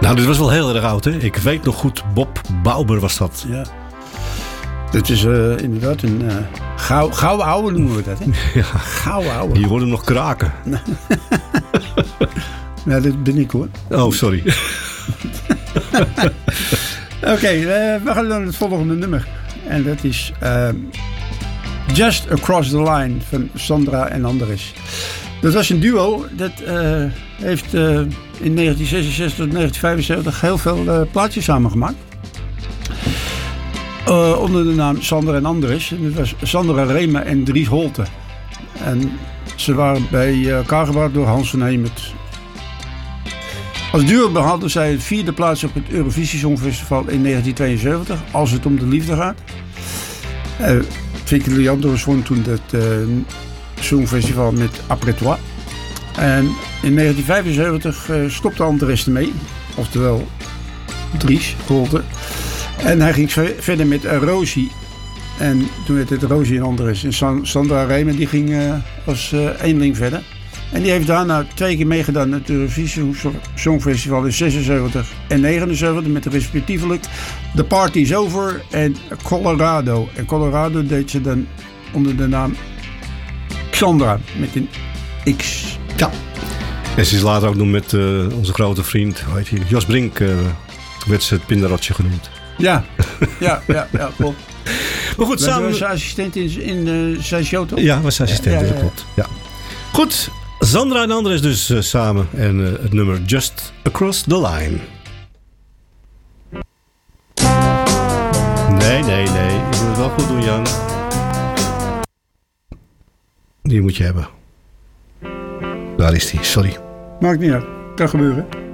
Nou, dit was wel heel erg oud, hè? Ik weet nog goed, Bob Bauber was dat. Ja. Dit is inderdaad een gouden ouwe noemen we dat, hè? Ja. Gouden ouwe. Je hoorde hem nog kraken. Nou, dat ben ik, hoor. Oh, sorry. Oké, we gaan naar het volgende nummer. En dat is Just Across the Line van Sandra en Andres. Dat was een duo. Dat heeft in 1966 tot 1975 heel veel plaatjes samengemaakt. Onder de naam Sandra en Andres. En dat was Sandra Rema en Dries Holte. En ze waren bij elkaar gebracht door Hans van Hemert. Als duo behaalden zij de 4e plaats op het Eurovisie Songfestival in 1972. Als het om de liefde gaat. Vicky Leandros won toen het Songfestival met Après Toi. En in 1975 stopte Andres ermee. Oftewel Dries Holte. En hij ging verder met Rosie. En toen werd het Rosie en Andres. En Sandra Rema die ging als eenling verder. En die heeft daarna 2 keer meegedaan aan het Eurovisie Songfestival in 76 en 79. Met respectievelijk The Party's Over en Colorado. En Colorado deed ze dan onder de naam Xandra met een X. Ja. En ze is later ook nog met onze grote vriend, hoe heet hij, Jos Brink. Toen werd ze het pindarotje genoemd. Ja, klopt. Maar goed, samen... Was ze assistent in zijn show, toch? Ja, was ze assistent, ja. Dat klopt. Ja. Goed, Sandra en Andres dus samen. En het nummer Just Across the Line. Nee. Je moet het wel goed doen, Jan. Die moet je hebben. Daar is die, sorry. Maakt niet uit. Kan gebeuren.